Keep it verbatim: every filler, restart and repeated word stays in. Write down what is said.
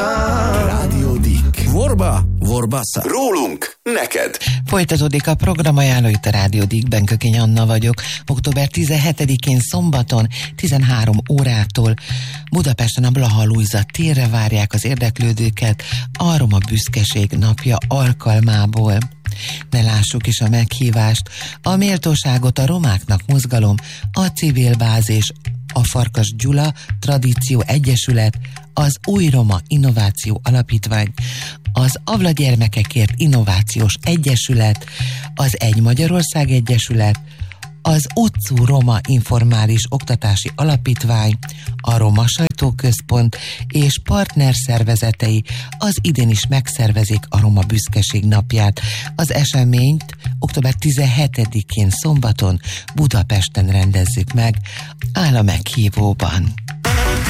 Vorba-sa. Rádió Dick. Vorba, Vorbassa. Rólunk, neked. Folytatódik a program, ajánló itt a Rádió Dickben, Kökény Anna vagyok. október tizenhetedikén szombaton tizenhárom órától Budapesten a Blaha Lujza térre várják az érdeklődőket a Roma Büszkeség napja alkalmából. Ne lássuk is a meghívást, a méltóságot a romáknak mozgalom, a civil bázis, a Farkas Gyula Tradíció Egyesület, az Új Roma Innováció Alapítvány, az Avla Gyermekekért Innovációs Egyesület, az Egy Magyarország Egyesület, az Utcú Roma Informális Oktatási Alapítvány, a Roma Sajtóközpont és partner szervezetei az idén is megszervezik a Roma Büszkeség napját. Az eseményt október tizenhetedikén szombaton Budapesten rendezzük meg, áll a meghívóban.